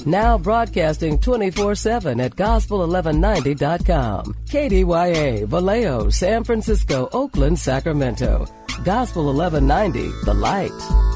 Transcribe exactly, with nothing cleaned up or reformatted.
Now broadcasting twenty-four seven at gospel eleven ninety dot com. K D Y A, Vallejo, San Francisco, Oakland, Sacramento. Gospel eleven ninety, The Light.